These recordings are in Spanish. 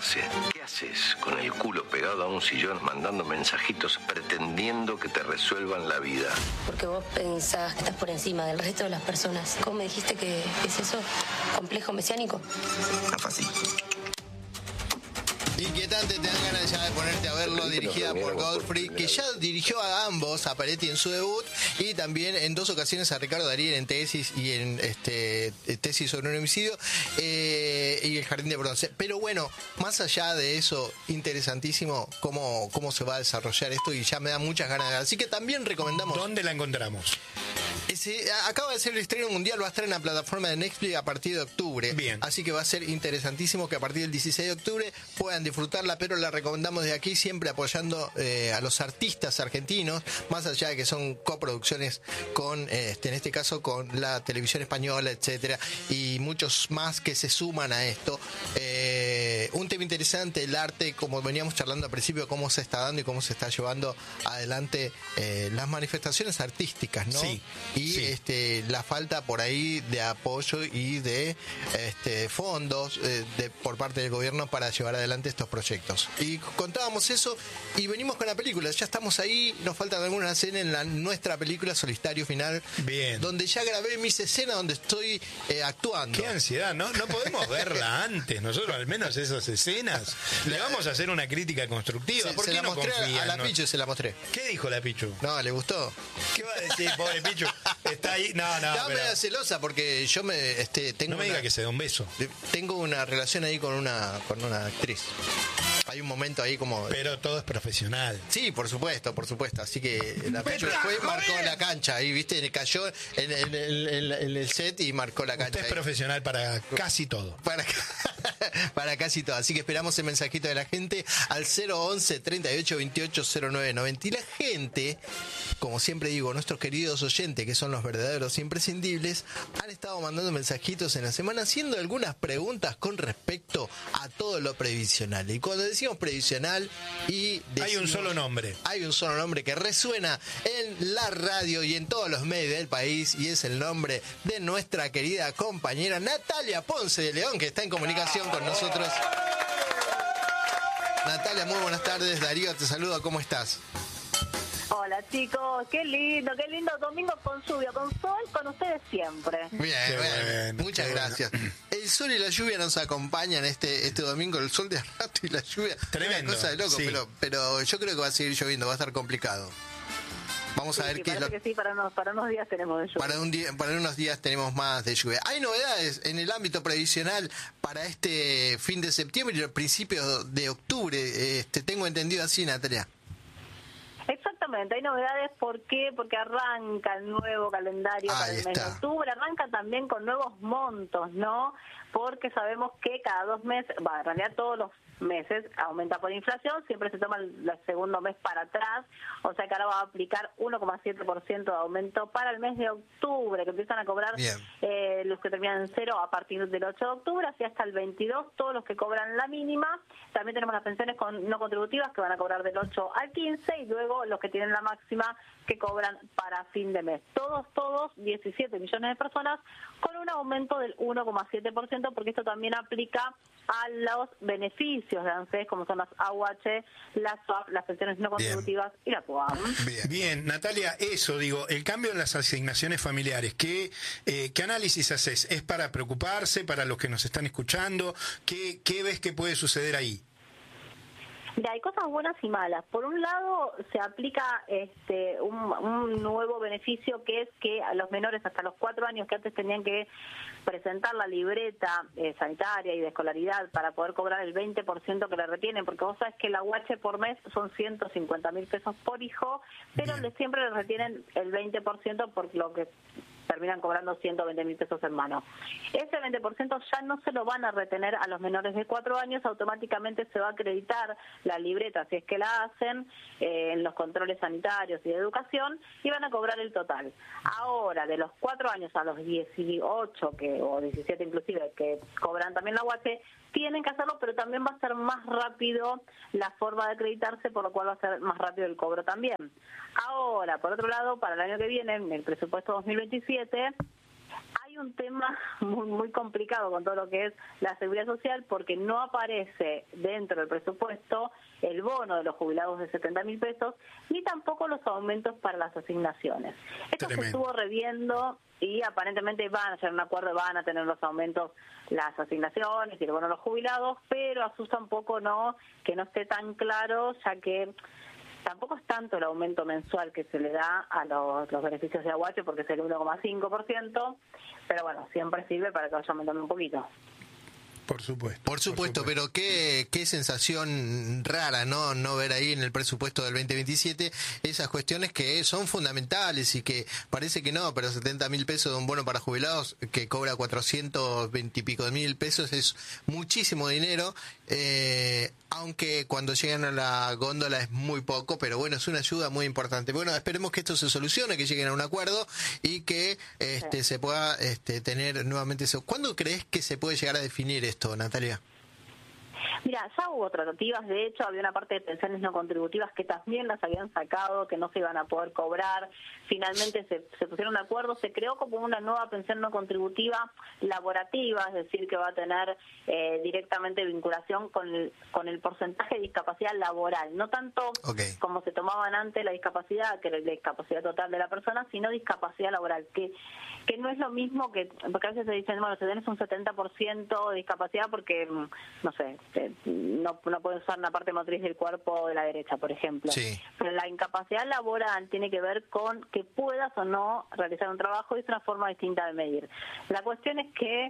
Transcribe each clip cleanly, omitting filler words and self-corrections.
despertarse. ¿Qué haces con el culo pegado a un sillón mandando mensajitos pretendiendo que te resuelvan la vida? Porque vos pensás que estás por encima del resto de las personas. ¿Cómo me dijiste que es eso? ¿Complejo mesiánico? Está fácil. Inquietante, te dan ganas ya de ponerte a verlo, dirigida por Godfrey, que ya dirigió a ambos, a Peretti en su debut, y también en 2 ocasiones a Ricardo Darín en Tesis y en Tesis sobre un homicidio, y El Jardín de Bronce. Pero bueno, más allá de eso, interesantísimo cómo se va a desarrollar esto, y ya me da muchas ganas de ver. Así que también recomendamos. ¿Dónde la encontramos? Acaba de ser el estreno mundial, va a estar en la plataforma de Netflix a partir de octubre. Bien. Así que va a ser interesantísimo que a partir del 16 de octubre puedan disfrutarla, pero la recomendamos de aquí, siempre apoyando a los artistas argentinos, más allá de que son coproducciones con, en este caso, con la televisión española, etcétera, y muchos más que se suman a esto. Un tema interesante, el arte, como veníamos charlando al principio, cómo se está dando y cómo se está llevando adelante las manifestaciones artísticas, ¿no? Sí. Y sí. La falta por ahí de apoyo y de fondos por parte del gobierno para llevar adelante estos proyectos. Y contábamos eso y venimos con la película. Ya estamos ahí, nos faltan algunas escenas en nuestra película Solitario Final. Bien. Donde ya grabé mis escenas donde estoy actuando. Qué ansiedad, ¿no? No podemos verla antes, nosotros al menos esas escenas. Le vamos a hacer una crítica constructiva. ¿Por qué no confían? A la Pichu se la mostré. ¿Qué dijo la Pichu? No, ¿le gustó? ¿Qué va a decir, pobre Pichu? Está ahí. No, me da celosa porque yo tengo. No me diga que se da un beso. Tengo una relación ahí con una actriz. Hay un momento ahí como. Pero todo es profesional. Sí, por supuesto. Así que la Pichu después marcó la cancha. Ahí, viste, cayó en el set y marcó la cancha. Usted es profesional para casi todo. Para casi todo. Así que esperamos el mensajito de la gente al 011 38 28 09 90. Y la gente, como siempre digo, nuestros queridos oyentes, que son los verdaderos imprescindibles, han estado mandando mensajitos en la semana haciendo algunas preguntas con respecto a todo lo previsional. Y cuando decimos previsional hay un solo nombre. Hay un solo nombre que resuena en la radio y en todos los medios del país, y es el nombre de nuestra querida compañera Natalia Ponce de León, que está en comunicación con nosotros. Natalia, muy buenas tardes. Darío te saluda, ¿cómo estás? Hola chicos, qué lindo domingo con lluvia, con sol, con ustedes siempre. Bien, muchas gracias. El sol y la lluvia nos acompañan este domingo, el sol de rato y la lluvia. Tremendo. Una cosa de loco, sí. pero yo creo que va a seguir lloviendo, va a estar complicado. Vamos a ver qué es lo que... Sí, para unos días tenemos de lluvia. Para unos días tenemos más de lluvia. ¿Hay novedades en el ámbito previsional para este fin de septiembre y el principio de octubre? Tengo entendido así, Natalia. Exactamente, hay novedades. ¿Por qué? Porque arranca el nuevo calendario para el mes de octubre, arranca también con nuevos montos, ¿no? Porque sabemos que cada 2 meses, en realidad todos los meses aumenta por inflación, siempre se toma el segundo mes para atrás, o sea que ahora va a aplicar 1,7% de aumento para el mes de octubre, que empiezan a cobrar los que terminan en 0 a partir del 8 de octubre, así hasta el 22, todos los que cobran la mínima. También tenemos las pensiones no contributivas que van a cobrar del 8 al 15, y luego los que tienen la máxima que cobran para fin de mes. Todos, 17 millones de personas con un aumento del 1,7%, porque esto también aplica a los beneficios de ANSES, como son las AUH, las SOAP, las pensiones no contributivas y la PUAM. Bien, Natalia, eso digo, el cambio en las asignaciones familiares, ¿qué análisis haces? ¿Es para preocuparse, para los que nos están escuchando? ¿Qué ves que puede suceder ahí? Mira, hay cosas buenas y malas. Por un lado, se aplica un nuevo beneficio, que es que a los menores hasta los 4 años, que antes tenían que presentar la libreta sanitaria y de escolaridad para poder cobrar el 20% que le retienen, porque vos sabés que la UH por mes son 150.000 pesos por hijo, pero siempre le retienen el 20% por lo que terminan cobrando 120.000 pesos en mano. Ese 20% ya no se lo van a retener a los menores de 4 años, automáticamente se va a acreditar la libreta, si es que la hacen, en los controles sanitarios y de educación, y van a cobrar el total. Ahora, de los 4 años a los 18, o 17 inclusive, que cobran también la UH, tienen que hacerlo, pero también va a ser más rápido la forma de acreditarse, por lo cual va a ser más rápido el cobro también. Ahora, por otro lado, para el año que viene, en el presupuesto 2027, hay hay un tema muy, muy complicado con todo lo que es la seguridad social, porque no aparece dentro del presupuesto el bono de los jubilados de 70.000 pesos, ni tampoco los aumentos para las asignaciones. Esto se estuvo reviendo y aparentemente van a hacer un acuerdo, van a tener los aumentos, las asignaciones y el bono de los jubilados, pero asusta un poco que no esté tan claro, ya que tampoco es tanto el aumento mensual que se le da a los beneficios de Aguache, porque es el 1,5%, pero bueno, siempre sirve para que vaya aumentando un poquito. Por supuesto. Por supuesto, pero qué sensación rara, no ver ahí en el presupuesto del 2027 esas cuestiones que son fundamentales y que parece que no, pero 70.000 pesos de un bono para jubilados que cobra 420 y pico de mil pesos es muchísimo dinero, aunque cuando llegan a la góndola es muy poco, pero bueno, es una ayuda muy importante. Bueno, esperemos que esto se solucione, que lleguen a un acuerdo y que se pueda tener nuevamente eso. ¿Cuándo crees que se puede llegar a definir esto, Natalia? Mira, ya hubo tratativas, de hecho había una parte de pensiones no contributivas que también las habían sacado, que no se iban a poder cobrar, finalmente se pusieron de acuerdo, se creó como una nueva pensión no contributiva laborativa, es decir, que va a tener directamente vinculación con el porcentaje de discapacidad laboral, no tanto como se tomaban antes la discapacidad, que era la discapacidad total de la persona, sino discapacidad laboral, que no es lo mismo porque a veces se dicen, bueno, si tenés un 70% de discapacidad porque, no sé, no puedes usar una parte motriz del cuerpo de la derecha, por ejemplo. Sí. Pero la incapacidad laboral tiene que ver con que puedas o no realizar un trabajo y es una forma distinta de medir. La cuestión es que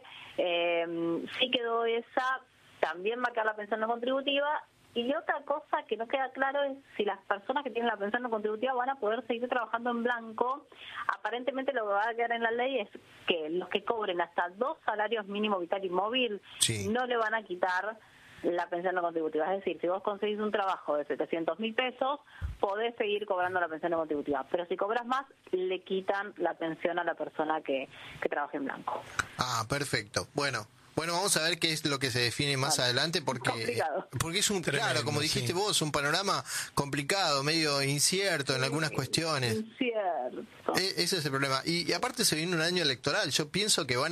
sí quedó esa, también marcar la pensión no contributiva. Y otra cosa que no queda claro es si las personas que tienen la pensión no contributiva van a poder seguir trabajando en blanco. Aparentemente lo que va a quedar en la ley es que los que cobren hasta 2 salarios mínimo vital y móvil no le van a quitar la pensión no contributiva. Es decir, si vos conseguís un trabajo de 700.000 pesos, podés seguir cobrando la pensión no contributiva. Pero si cobras más, le quitan la pensión a la persona que trabaja en blanco. Ah, perfecto. Bueno, vamos a ver qué es lo que se define más adelante, porque es un, tremendo, claro, como dijiste vos, un panorama complicado, medio incierto en algunas cuestiones. Incierto. Ese es el problema. Y aparte se viene un año electoral. Yo pienso que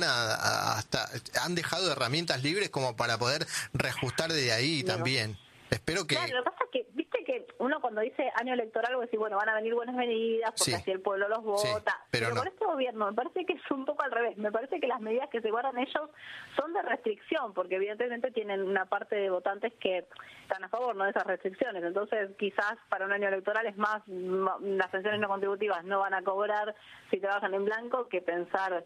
han dejado herramientas libres como para poder reajustar desde ahí también. Espero que... Claro, lo que pasa es que, viste que uno cuando dice año electoral, vos decís, bueno, van a venir buenas medidas, porque así el pueblo los vota. Pero con este gobierno me parece que es un poco al revés. Me parece que las medidas que se guardan ellos son de restricción, porque evidentemente tienen una parte de votantes que están a favor, ¿no?, de esas restricciones. Entonces, quizás para un año electoral es más, las pensiones no contributivas no van a cobrar si trabajan en blanco, que pensar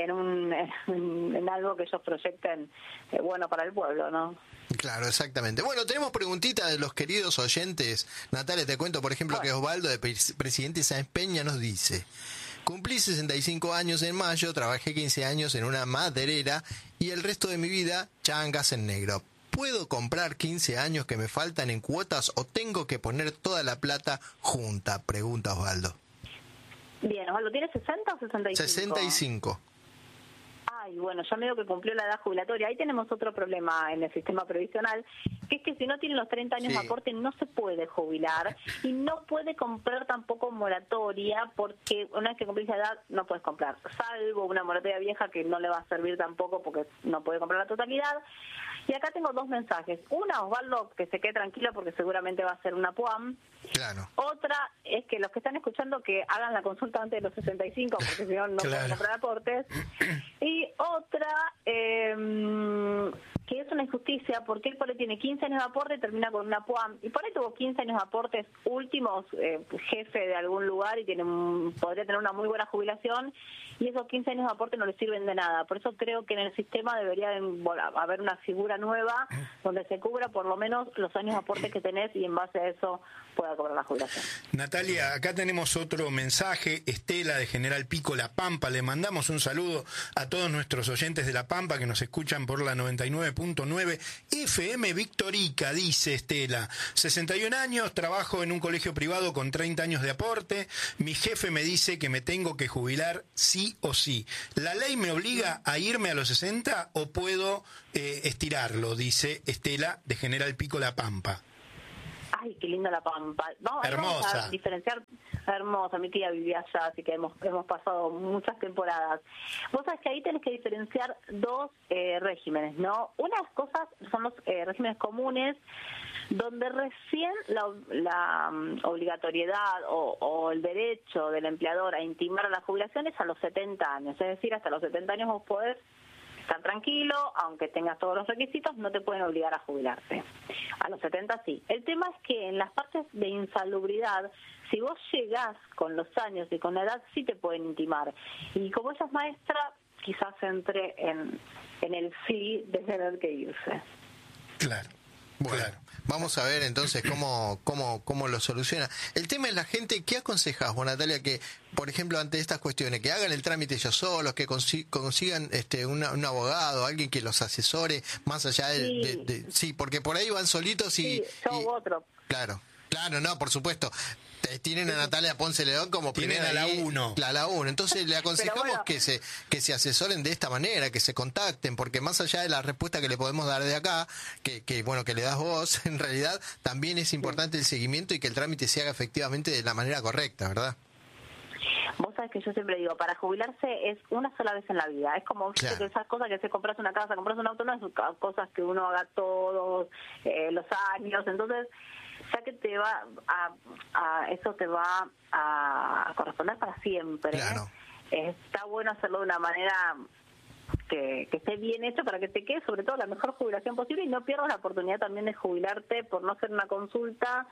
en algo que ellos proyecten bueno para el pueblo, ¿no? Claro, exactamente. Bueno, tenemos preguntitas de los queridos oyentes. Natalia, te cuento, por ejemplo, que Osvaldo, de Presidente Sáenz Peña, nos dice: cumplí 65 años en mayo, trabajé 15 años en una maderera y el resto de mi vida changas en negro. ¿Puedo comprar 15 años que me faltan en cuotas o tengo que poner toda la plata junta? Pregunta Osvaldo. Bien, Osvaldo, ¿tienes 60 o 65? 65. Y bueno, ya medio que cumplió la edad jubilatoria. Ahí tenemos otro problema en el sistema previsional, que es que si no tiene los 30 años de aporte no se puede jubilar y no puede comprar tampoco moratoria, porque una vez que cumplís la edad no puedes comprar, salvo una moratoria vieja que no le va a servir tampoco porque no puede comprar la totalidad. Y acá tengo 2 mensajes. Una, Osvaldo, que se quede tranquilo porque seguramente va a ser una PUAM. Claro. Otra es que los que están escuchando que hagan la consulta antes de los 65, porque si no, no pueden comprar aportes. Y otra, que es una injusticia, porque él por ahí tiene 15 años de aporte y termina con una PUAM. Y por ahí tuvo 15 años de aportes últimos, jefe de algún lugar y podría tener una muy buena jubilación. Y esos 15 años de aporte no le sirven de nada. Por eso creo que en el sistema debería haber una figura nueva donde se cubra por lo menos los años de aporte que tenés y en base a eso pueda cobrar la jubilación. Natalia, acá tenemos otro mensaje. Estela, de General Pico, La Pampa. Le mandamos un saludo a todos nuestros oyentes de La Pampa que nos escuchan por la 99.9 FM Victorica. Dice Estela: 61 años, trabajo en un colegio privado con 30 años de aporte. Mi jefe me dice que me tengo que jubilar sí o sí. ¿La ley me obliga a irme a los 60 o puedo estirarlo? Dice Estela, de General Pico, La Pampa. ay, qué linda La Pampa. Vamos Hermosa. a diferenciar. Hermosa, mi tía vivía allá, así que hemos pasado muchas temporadas. Vos sabés que ahí tenés que diferenciar dos regímenes, ¿no? Unas cosas son los regímenes comunes, donde recién la obligatoriedad o el derecho del empleador a intimar a la jubilación es a los 70 años. Es decir, hasta los 70 años vos podés estar tranquilo, aunque tengas todos los requisitos, no te pueden obligar a jubilarte. A los 70 sí. El tema es que en las partes de insalubridad, si vos llegás con los años y con la edad, sí te pueden intimar. Y como ella es maestra, quizás entre en el sí de tener que irse. Claro. Bueno, Claro. vamos a ver entonces cómo lo soluciona. El tema es la gente. ¿Qué aconsejás vos, Natalia, que, por ejemplo, ante estas cuestiones, que hagan el trámite ellos solos, que consigan un abogado, alguien que los asesore, más allá sí, porque por ahí van solitos y... Sí, yo u otro. Claro, no, por supuesto. Tienen a Natalia Ponce León como Tienen primera a la 1. La 1. Entonces le aconsejamos bueno, que se asesoren de esta manera, que se contacten, porque más allá de la respuesta que le podemos dar de acá, que le das vos, en realidad también es importante el seguimiento y que el trámite se haga efectivamente de la manera correcta, ¿verdad? Vos sabés que yo siempre digo, para jubilarse es una sola vez en la vida. Es como Claro. esas cosas que se compras una casa, compras un auto, no es cosas que uno haga todos los años. Entonces, ya que te va eso te va a corresponder para siempre. Claro. Está bueno hacerlo de una manera que esté bien hecho para que te quede sobre todo la mejor jubilación posible y no pierdas la oportunidad también de jubilarte por no hacer una consulta,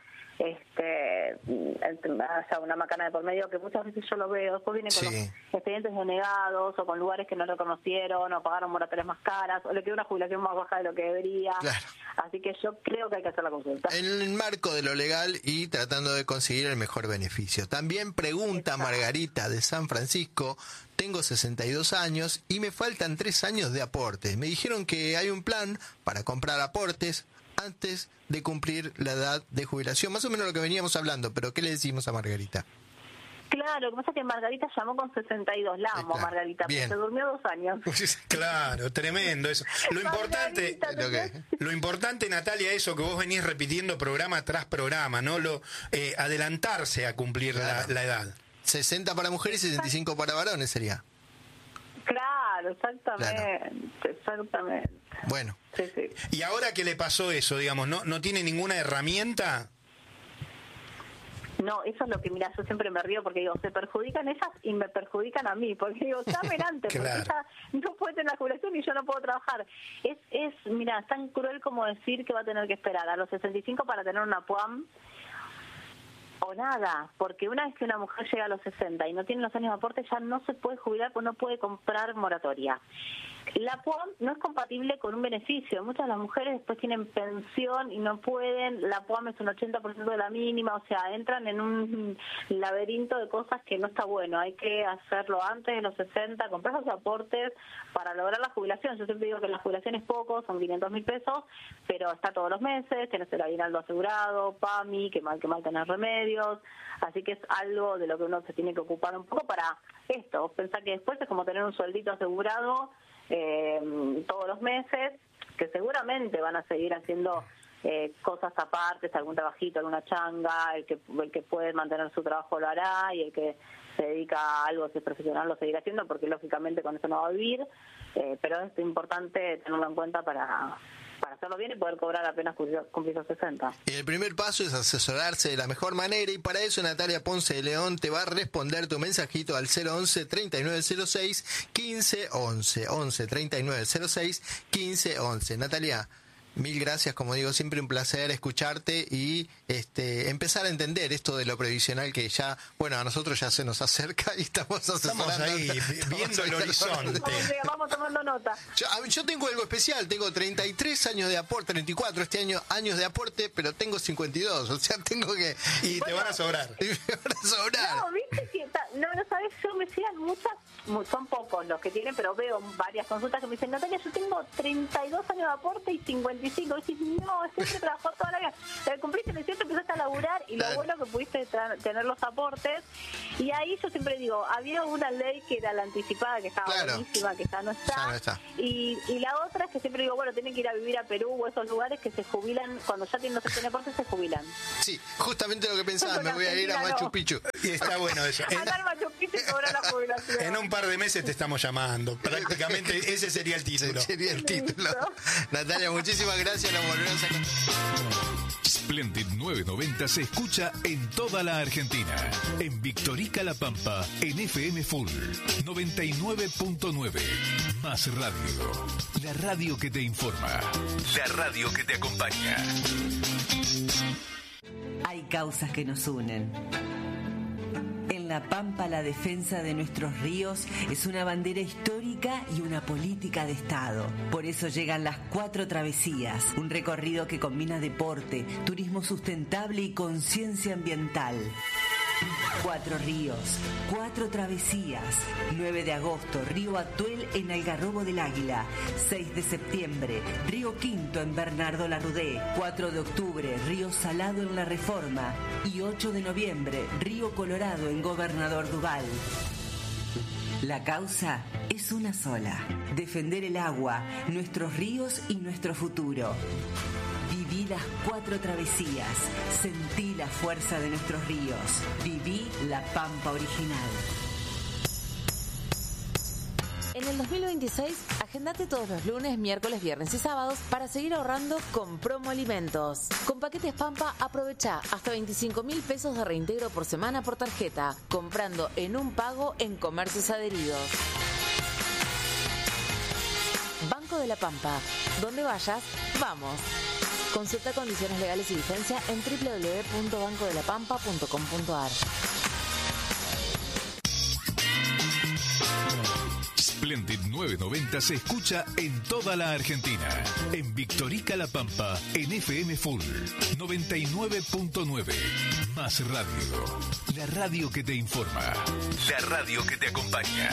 haya una macana de por medio, que muchas veces yo lo veo, después vienen con Sí. los expedientes denegados o con lugares que no reconocieron o pagaron moratorias más caras o le quedó una jubilación más baja de lo que debería. Claro. Así que yo creo que hay que hacer la consulta. En el marco de lo legal y tratando de conseguir el mejor beneficio. También pregunta Margarita de San Francisco: tengo 62 años y me faltan 3 años de aporte. Me dijeron que hay un plan para comprar aportes antes de cumplir la edad de jubilación. Más o menos lo que veníamos hablando, pero ¿qué le decimos a Margarita? Claro, lo que pasa es que Margarita llamó con 62, la amo, Claro. Margarita, Bien. pero se durmió 2 años. Claro, tremendo eso. Lo importante, Margarita, lo importante, Natalia, eso que vos venís repitiendo programa tras programa, ¿no? Adelantarse a cumplir Claro. la edad. 60 para mujeres y 65 para varones sería. Claro, exactamente. Bueno, Sí, sí. Y ahora que le pasó eso, digamos, ¿no tiene ninguna herramienta? No, eso es lo que, mira, yo siempre me río porque digo, se perjudican ellas y me perjudican a mí, porque digo, llamen antes, Claro. porque ella no puede tener la jubilación y yo no puedo trabajar. Mira, es tan cruel como decir que va a tener que esperar a los 65 para tener una PUAM o nada, porque una vez que una mujer llega a los 60 y no tiene los años de aporte, ya no se puede jubilar porque no puede comprar moratoria. La PUAM no es compatible con un beneficio. Muchas de las mujeres después tienen pensión y no pueden. La PUAM es un 80% de la mínima, o sea, entran en un laberinto de cosas que no está bueno. Hay que hacerlo antes de los 60, comprar los aportes para lograr la jubilación. Yo siempre digo que la jubilación es poco, son 500.000 pesos, pero está todos los meses, tenés el aguinaldo asegurado, PAMI, que mal tener remedios. Así que es algo de lo que uno se tiene que ocupar un poco para esto. Pensar que después es como tener un sueldito asegurado todos los meses, que seguramente van a seguir haciendo cosas aparte, algún trabajito, alguna changa, el que puede mantener su trabajo lo hará, y el que se dedica a algo, si es profesional, lo seguirá haciendo, porque lógicamente con eso no va a vivir, pero es importante tenerlo en cuenta para hacerlo bien y poder cobrar apenas cumplir los 60. y el primer paso es asesorarse de la mejor manera, y para eso Natalia Ponce de León te va a responder tu mensajito al 011-3906-1511. 11-3906-1511. Natalia, mil gracias, como digo, siempre un placer escucharte y empezar a entender esto de lo previsional que ya, bueno, a nosotros ya se nos acerca y estamos asesorando. Ahí, viendo el horizonte. Vamos tomando nota. Yo tengo algo especial, tengo 33 años de aporte, 34 años de aporte, pero tengo 52, o sea, tengo que... Y te van a sobrar. Y me van a sobrar. No, viste que No sabes, yo me sigan muchas, son pocos los que tienen, pero veo varias consultas que me dicen, Natalia, yo tengo 32 años de aporte y 55. Y dices, no, siempre trabajó toda la vida. Cumpliste 18, empezaste a laburar y lo bueno que pudiste tener los aportes. Y ahí yo siempre digo, había una ley que era la anticipada, que estaba buenísima, que ya no está. Y la otra es que siempre digo, bueno, tienen que ir a vivir a Perú o esos lugares que se jubilan, cuando ya tienen los 60 aportes se jubilan. Sí, justamente lo que pensaba, me voy a ir a Machu Picchu. Y está bueno eso. En un par de meses te estamos llamando. Prácticamente ese sería el título. Sería el título. Natalia, muchísimas gracias. Nos volveremos a contar. Splendid 990 se escucha en toda la Argentina. En Victorica La Pampa, en FM Full 99.9. Más radio. La radio que te informa. La radio que te acompaña. Hay causas que nos unen. En La Pampa, la defensa de nuestros ríos es una bandera histórica y una política de Estado. Por eso llegan las 4 travesías, un recorrido que combina deporte, turismo sustentable y conciencia ambiental. 4 ríos, 4 travesías. 9 de agosto, Río Atuel en Algarrobo del Águila. 6 de septiembre, Río Quinto en Bernardo Larrudé. 4 de octubre, Río Salado en La Reforma. Y 8 de noviembre, Río Colorado en Gobernador Duval. La causa es una sola: defender el agua, nuestros ríos y nuestro futuro. Viví las 4 travesías, sentí la fuerza de nuestros ríos, viví La Pampa original. En el 2026, agendate todos los lunes, miércoles, viernes y sábados para seguir ahorrando con Promo Alimentos. Con paquetes Pampa, aprovecha hasta 25.000 pesos de reintegro por semana por tarjeta, comprando en un pago en comercios adheridos. Banco de la Pampa, donde vayas, vamos. Consulta condiciones legales y vigencia en www.bancodelapampa.com.ar. Splendid 990 se escucha en toda la Argentina. En Victorica La Pampa, en FM Full 99.9. Más radio. La radio que te informa. La radio que te acompaña.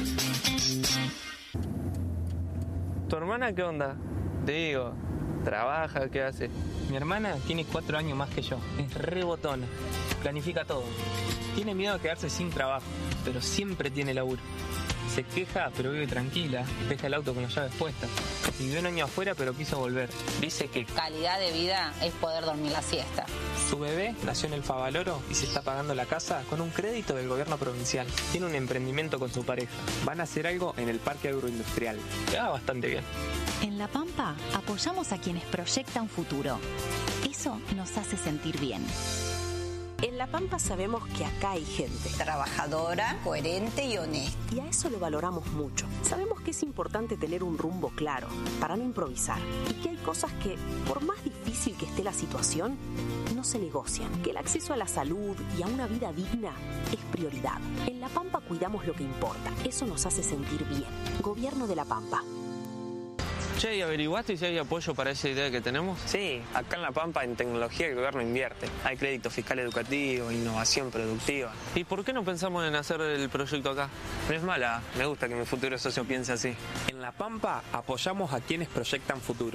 ¿Tu hermana qué onda? Te digo, ¿trabaja? ¿Qué hace? Mi hermana tiene 4 años más que yo. Es re botona. Planifica todo. Tiene miedo de quedarse sin trabajo, pero siempre tiene laburo. Se queja, pero vive tranquila. Deja el auto con las llaves puestas. Vivió un año afuera, pero quiso volver. Dice que calidad de vida es poder dormir la siesta. Su bebé nació en el Favaloro y se está pagando la casa con un crédito del gobierno provincial. Tiene un emprendimiento con su pareja. Van a hacer algo en el parque agroindustrial. Le va bastante bien. En La Pampa apoyamos a quienes proyectan futuro. Eso nos hace sentir bien. En La Pampa sabemos que acá hay gente trabajadora, coherente y honesta. Y a eso lo valoramos mucho. Sabemos que es importante tener un rumbo claro para no improvisar. Y que hay cosas que, por más difícil que esté la situación, no se negocian. Que el acceso a la salud y a una vida digna es prioridad. En La Pampa cuidamos lo que importa. Eso nos hace sentir bien. Gobierno de La Pampa. Che, ¿y averiguaste si hay apoyo para esa idea que tenemos? Sí, acá en La Pampa en tecnología el gobierno invierte. Hay crédito fiscal educativo, innovación productiva. ¿Y por qué no pensamos en hacer el proyecto acá? No es mala, me gusta que mi futuro socio piense así. En La Pampa apoyamos a quienes proyectan futuro.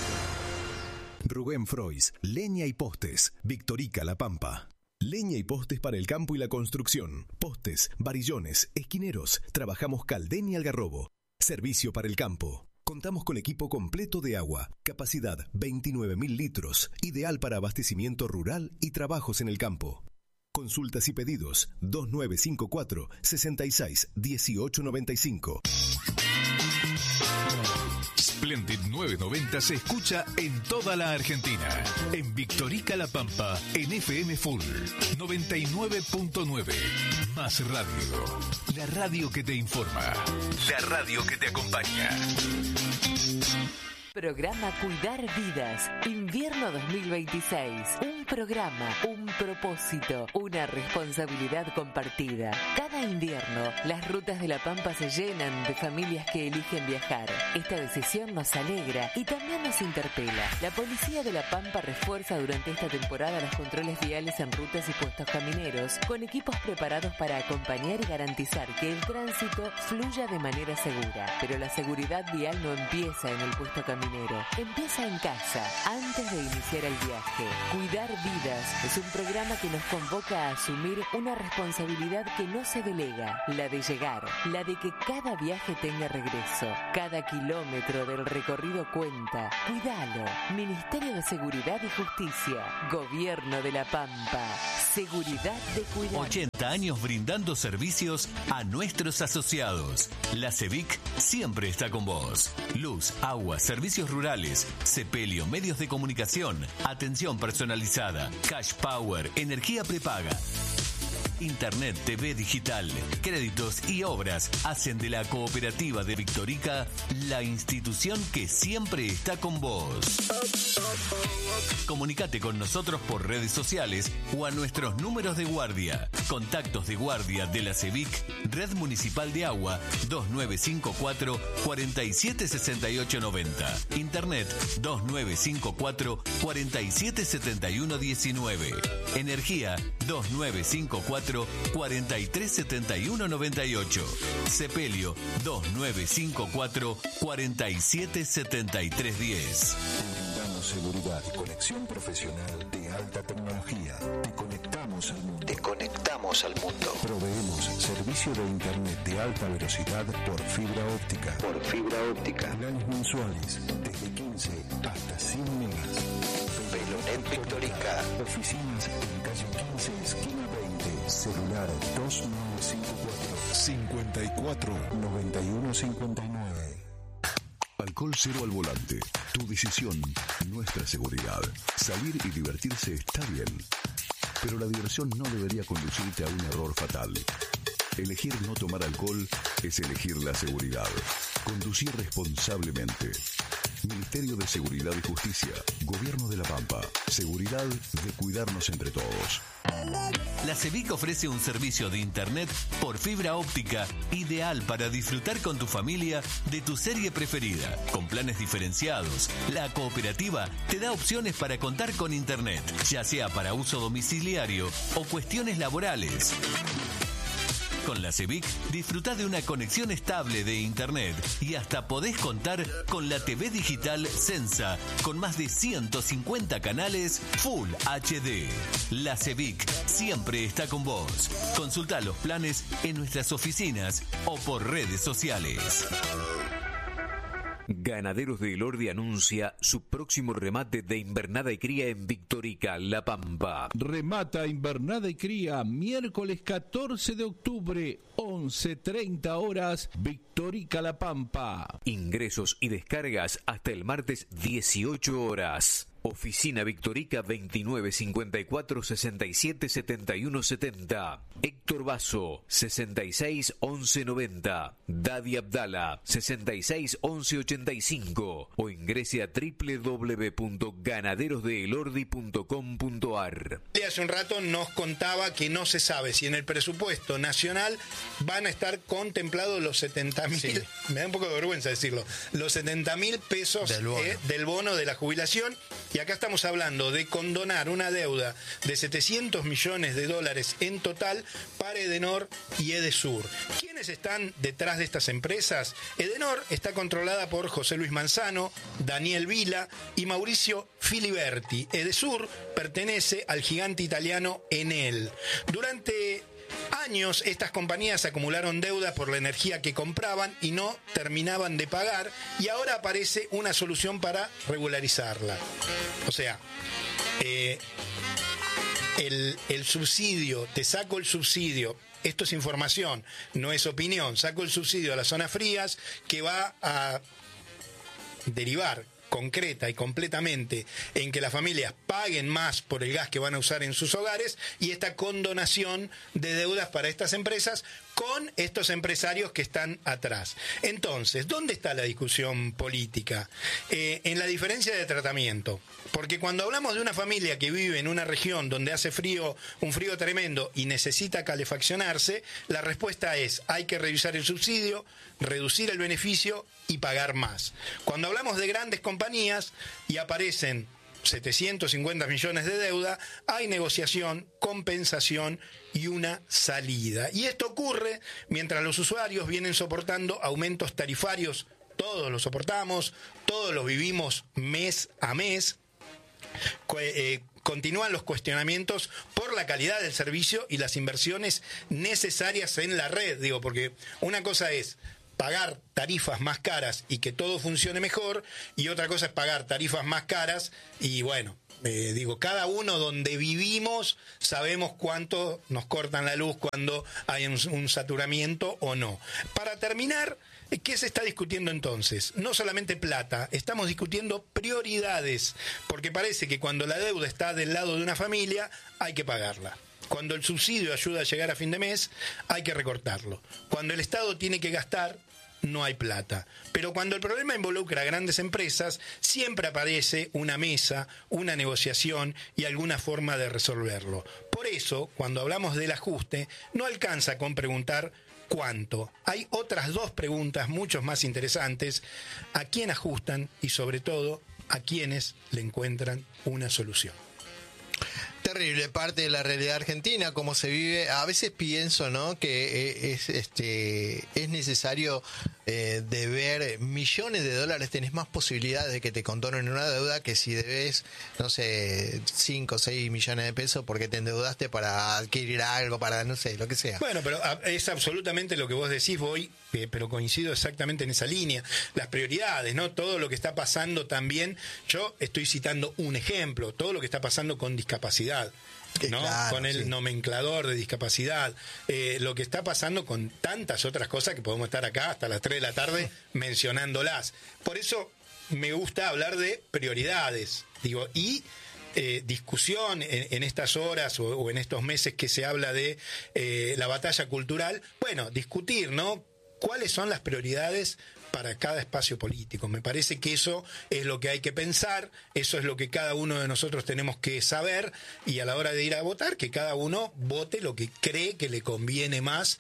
Rubén Frois, Leña y Postes, Victorica La Pampa. Leña y postes para el campo y la construcción. Postes, varillones, esquineros. Trabajamos Caldén y Algarrobo. Servicio para el campo. Contamos con equipo completo de agua, capacidad 29.000 litros, ideal para abastecimiento rural y trabajos en el campo. Consultas y pedidos 2954 66 1895. Splendid 990 se escucha en toda la Argentina. En Victorica La Pampa, en FM Full 99.9. Más radio. La radio que te informa. La radio que te acompaña. Programa Cuidar Vidas, Invierno 2026. Un programa, un propósito, una responsabilidad compartida. Cada invierno, las rutas de La Pampa se llenan de familias que eligen viajar. Esta decisión nos alegra y también nos interpela. La Policía de La Pampa refuerza durante esta temporada los controles viales en rutas y puestos camineros, con equipos preparados para acompañar y garantizar que el tránsito fluya de manera segura. Pero la seguridad vial no empieza en el puesto caminero. Empieza en casa, antes de iniciar el viaje. Cuidar Vidas es un programa que nos convoca a asumir una responsabilidad que no se delega, la de llegar, la de que cada viaje tenga regreso. Cada kilómetro del recorrido cuenta. Cuidalo. Ministerio de Seguridad y Justicia. Gobierno de La Pampa. Seguridad de cuidar. 80 años brindando servicios a nuestros asociados. La CEVIC siempre está con vos. Luz, agua, servicios rurales, sepelio, medios de comunicación, atención personalizada, cash power, energía prepaga. Internet, TV digital, créditos y obras hacen de la Cooperativa de Victorica la institución que siempre está con vos. Comunicate con nosotros por redes sociales o a nuestros números de guardia. Contactos de guardia de la CEVIC, Red Municipal de Agua 2954 476890. Internet 2954 477119. Energía 2954 437198. Sepelio 2954 477310. Brindamos seguridad y conexión profesional de alta tecnología. Te conectamos al mundo. Proveemos servicio de internet de alta velocidad por fibra óptica. Planes mensuales desde 15 hasta 100 megas. Pelonet Victorica. Oficinas en calle 15, esquina 20. Celular 2954 9159. Alcohol cero al volante. Tu decisión, nuestra seguridad. Salir y divertirse está bien, pero la diversión no debería conducirte a un error fatal. Elegir no tomar alcohol es elegir la seguridad. Conducir responsablemente. Ministerio de Seguridad y Justicia. Gobierno de La Pampa. Seguridad de cuidarnos entre todos. La CEVIC ofrece un servicio de internet por fibra óptica ideal para disfrutar con tu familia de tu serie preferida. Con planes diferenciados, la cooperativa te da opciones para contar con internet, ya sea para uso domiciliario o cuestiones laborales. Con la CEVIC disfrutá de una conexión estable de internet y hasta podés contar con la TV digital Sensa con más de 150 canales Full HD. La CEVIC siempre está con vos. Consultá los planes en nuestras oficinas o por redes sociales. Ganaderos de Elordi anuncia su próximo remate de invernada y cría en Victorica, La Pampa. Remata invernada y cría miércoles 14 de octubre, 11:30 horas, Victorica, La Pampa. Ingresos y descargas hasta el martes 18 horas. Oficina Victorica 2954 67 71 70. Héctor Basso 66 11 90. Dadi Abdala 66 11 85. O ingrese a www.ganaderosdeelordi.com.ar. Hace un rato nos contaba que no se sabe si en el presupuesto nacional van a estar contemplados los 70.000, sí. Me da un poco de vergüenza decirlo, los 70.000 pesos del bono de la jubilación. Y acá estamos hablando de condonar una deuda de $700 millones en total para Edenor y Edesur. ¿Quiénes están detrás de estas empresas? Edenor está controlada por José Luis Manzano, Daniel Vila y Mauricio Filiberti. Edesur pertenece al gigante italiano Enel. Durante años estas compañías acumularon deuda por la energía que compraban y no terminaban de pagar, y ahora aparece una solución para regularizarla. O sea, el subsidio, te saco el subsidio, esto es información, no es opinión, saco el subsidio a las zonas frías que va a derivar concreta y completamente en que las familias paguen más por el gas que van a usar en sus hogares y esta condonación de deudas para estas empresas con estos empresarios que están atrás. Entonces, ¿dónde está la discusión política? En la diferencia de tratamiento. Porque cuando hablamos de una familia que vive en una región donde hace frío, un frío tremendo y necesita calefaccionarse, la respuesta es: hay que revisar el subsidio, reducir el beneficio y pagar más. Cuando hablamos de grandes compañías y aparecen 750 millones de deuda, hay negociación, compensación y una salida. Y esto ocurre mientras los usuarios vienen soportando aumentos tarifarios. Todos los soportamos, todos los vivimos mes a mes. Continúan los cuestionamientos por la calidad del servicio y las inversiones necesarias en la red. Digo, porque una cosa es pagar tarifas más caras y que todo funcione mejor, y otra cosa es pagar tarifas más caras y bueno, cada uno donde vivimos sabemos cuánto nos cortan la luz cuando hay un saturamiento o no. Para terminar, ¿qué se está discutiendo entonces? No solamente plata, estamos discutiendo prioridades, porque parece que cuando la deuda está del lado de una familia hay que pagarla. Cuando el subsidio ayuda a llegar a fin de mes, hay que recortarlo. Cuando el Estado tiene que gastar, no hay plata. Pero cuando el problema involucra a grandes empresas, siempre aparece una mesa, una negociación y alguna forma de resolverlo. Por eso, cuando hablamos del ajuste, no alcanza con preguntar ¿cuánto? Hay otras dos preguntas mucho más interesantes: ¿a quién ajustan? Y sobre todo, ¿a quiénes le encuentran una solución? Terrible parte de la realidad argentina, cómo se vive. A veces pienso, ¿no?, que es necesario deber millones de dólares. Tenés más posibilidades de que te condonen una deuda que si debes, no sé, 5 o 6 millones de pesos porque te endeudaste para adquirir algo, para no sé, lo que sea. Bueno, pero es absolutamente lo que vos decís, pero coincido exactamente en esa línea. Las prioridades, ¿no? Todo lo que está pasando también. Yo estoy citando un ejemplo, todo lo que está pasando con discapacidad, ¿no? Claro, con el nomenclador de discapacidad, lo que está pasando con tantas otras cosas que podemos estar acá hasta las 3 de la tarde mencionándolas. Por eso me gusta hablar de prioridades, y discusión en estas horas o en estos meses que se habla de la batalla cultural. Bueno, discutir, ¿no?, cuáles son las prioridades para cada espacio político. Me parece que eso es lo que hay que pensar, eso es lo que cada uno de nosotros tenemos que saber, y a la hora de ir a votar, que cada uno vote lo que cree que le conviene más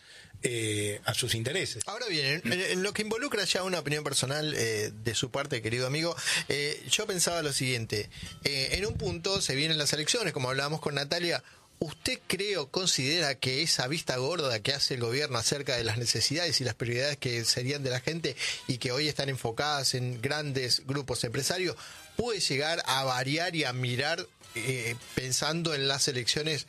a sus intereses. Ahora bien, en lo que involucra ya una opinión personal de su parte, querido amigo, yo pensaba lo siguiente: en un punto se vienen las elecciones, como hablábamos con Natalia. ¿Usted cree o considera que esa vista gorda que hace el gobierno acerca de las necesidades y las prioridades que serían de la gente y que hoy están enfocadas en grandes grupos empresarios puede llegar a variar y a mirar, pensando en las elecciones,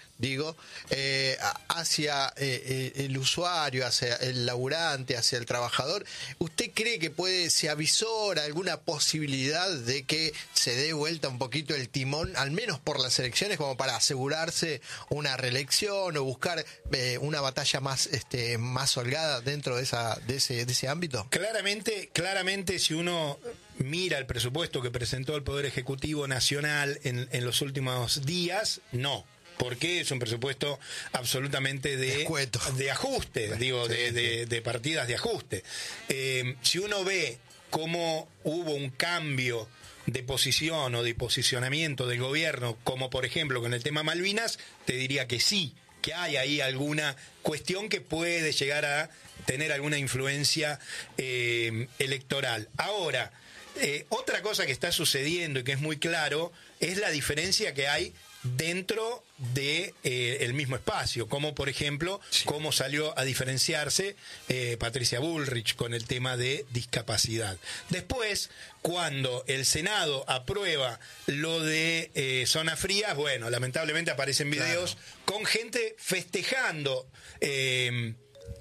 hacia el usuario, hacia el laburante, hacia el trabajador? ¿Usted cree que se avisora alguna posibilidad de que se dé vuelta un poquito el timón, al menos por las elecciones, como para asegurarse una reelección o buscar una batalla más holgada dentro de ese ámbito? Claramente, si uno mira el presupuesto que presentó el Poder Ejecutivo Nacional en los últimos días, no. Porque es un presupuesto absolutamente de ajuste, de partidas de ajuste. Si uno ve cómo hubo un cambio de posición o de posicionamiento del gobierno, como por ejemplo con el tema Malvinas, te diría que sí, que hay ahí alguna cuestión que puede llegar a tener alguna influencia electoral. Ahora, otra cosa que está sucediendo y que es muy claro es la diferencia que hay dentro de el mismo espacio, como por ejemplo cómo salió a diferenciarse Patricia Bullrich con el tema de discapacidad. Después, cuando el Senado aprueba lo de zonas frías, bueno, lamentablemente aparecen videos con gente festejando el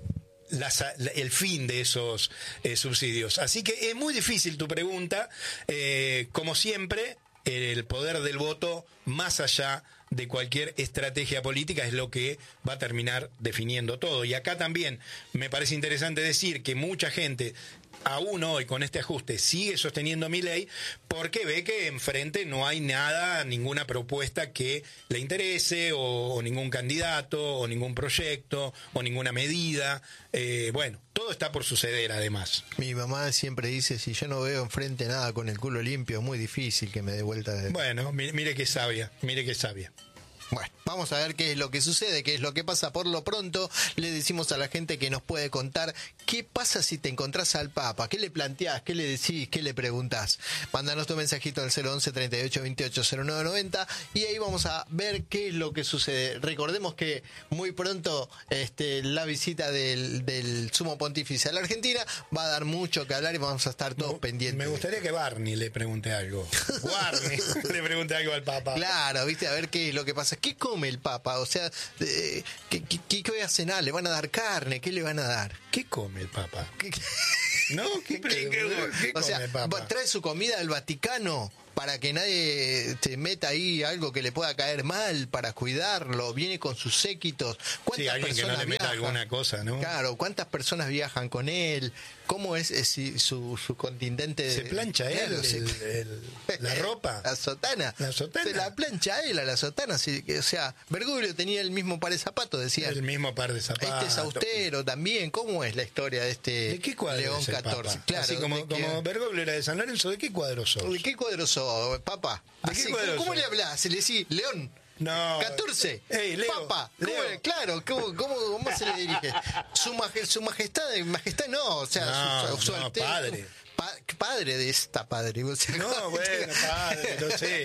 fin de esos subsidios. Así que es muy difícil tu pregunta. Como siempre, el poder del voto, más allá de cualquier estrategia política, es lo que va a terminar definiendo todo. Y acá también me parece interesante decir que mucha gente aún hoy con este ajuste sigue sosteniendo Milei porque ve que enfrente no hay nada, ninguna propuesta que le interese o ningún candidato o ningún proyecto o ninguna medida. Bueno, todo está por suceder además. Mi mamá siempre dice, si yo no veo enfrente nada con el culo limpio, es muy difícil que me dé vuelta de... Bueno, mire qué sabia, mire qué sabia. Bueno, vamos a ver qué es lo que sucede, qué es lo que pasa. Por lo pronto, le decimos a la gente que nos puede contar qué pasa si te encontrás al Papa, qué le planteás, qué le decís, qué le preguntás. Mándanos tu mensajito al 011 38 28 0990 y ahí vamos a ver qué es lo que sucede. Recordemos que muy pronto la visita del Sumo Pontífice a la Argentina va a dar mucho que hablar y vamos a estar todos pendientes. Me gustaría que Barney le pregunte algo. Barney le pregunte algo al Papa. Claro, viste, a ver qué es lo que pasa. ¿Qué come el Papa? O sea, ¿qué voy a cenar? ¿Le van a dar carne? ¿Qué le van a dar? ¿Qué come el Papa? ¿No? ¿Qué o sea, come el Papa? ¿Trae su comida al Vaticano para que nadie te meta ahí algo que le pueda caer mal, para cuidarlo? ¿Viene con sus séquitos? Sí, alguien que no le meta alguna cosa, ¿no? Claro, ¿cuántas personas viajan con él? ¿Cómo es su contingente? ¿Se plancha él la ropa? La sotana. ¿La sotana? Se la plancha él a la sotana. O sea, Bergoglio tenía el mismo par de zapatos, decía. El mismo par de zapatos. Este es austero también. ¿Cómo es la historia de este ¿De qué cuadro León es el XIV? Papa? Claro, así como Bergoglio era de San Lorenzo, ¿de qué cuadro sos? ¿De qué cuadro sos, Papa? ¿De qué cuadro ¿Cómo sos? le hablás? ¿Le decís León? No. 14. Hey, Leo, Papa. Leo. Claro, ¿cómo se le dirige? Su majestad no, o sea, su padre. Padre de esta padre. O sea, no, bueno, padre, no sé.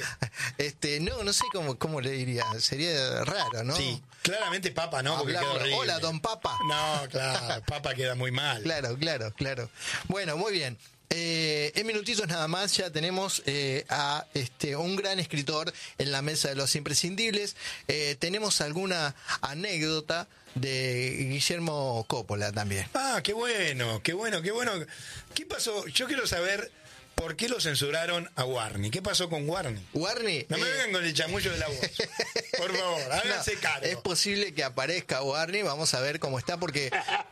No sé cómo le diría. Sería raro, ¿no? Sí, claramente Papa no, porque queda horrible. Hola, don Papa. No, claro, Papa queda muy mal. Claro. Bueno, muy bien. En minutitos nada más ya tenemos a un gran escritor en la mesa de los imprescindibles. Tenemos alguna anécdota de Guillermo Coppola también. Ah, qué bueno. ¿Qué pasó? Yo quiero saber por qué lo censuraron a Warney. ¿Qué pasó con Warney? Warney. No me vengan con el chamullo de la voz. Por favor, háganse cargo. Es posible que aparezca Warney, vamos a ver cómo está, porque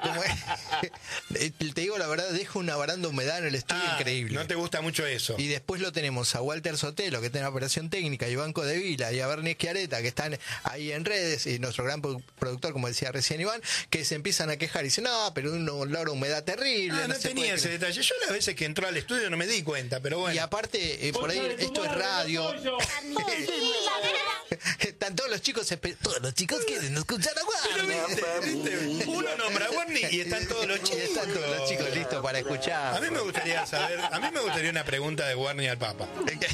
te digo la verdad, deja una baranda de humedad en el estudio increíble. No te gusta mucho eso. Y después lo tenemos a Walter Sotelo, que está en operación técnica, y Banco de Vila, y a Bernie Schiaretta, que están ahí en redes, y nuestro gran productor, como decía recién Iván, que se empiezan a quejar y dicen, no, pero un olor a humedad terrible. No tenía ese detalle. Yo las veces que entró al estudio no me di cuenta, pero bueno. Y aparte, por ahí, esto es radio. Están todos los chicos quieren escuchar a Warney. Uno nombra a Warney y están todos los chicos. Están todos los chicos listos para escuchar. A mí me gustaría una pregunta de Warney al Papa.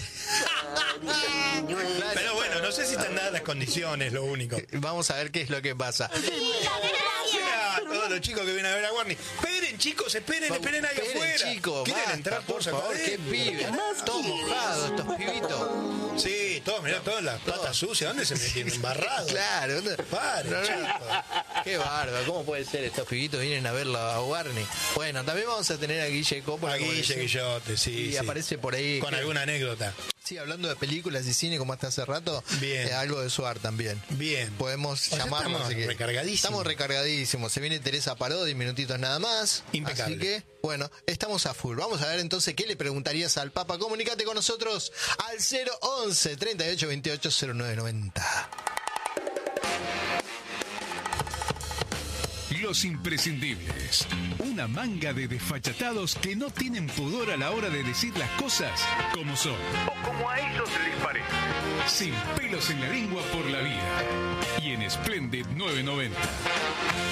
Pero bueno, no sé si están dadas las condiciones, lo único. Vamos a ver qué es lo que pasa. Todos los chicos que vienen a ver a Warney. Esperen, chicos, esperen ahí afuera. Chicos, ¿quieren entrar por favor? ¿Qué pibes? Todos mojados estos pibitos. Sí, todos, mirá, todas las patas sucias. ¿Dónde se metieron? Embarrados. Claro. Chicos. Qué bárbaro. ¿Cómo puede ser? Estos pibitos vienen a verlo a Warney. Bueno, también vamos a tener a Guille Coppola. A Guillote, sí. Y aparece por ahí. Con alguna anécdota. Sí, hablando de películas y cine como hasta hace rato, bien. Algo de Suar también. Bien. Podemos llamarlo. Estamos recargadísimos. Se viene Teresa Parodi, minutitos nada más. Impecable. Así que, bueno, estamos a full. Vamos a ver entonces qué le preguntarías al Papa. Comunícate con nosotros al 011 38 28 0990. Los imprescindibles. Una manga de desfachatados que no tienen pudor a la hora de decir las cosas como son. O como a ellos les parece. Sin pelos en la lengua por la vida. Y en Splendid 990.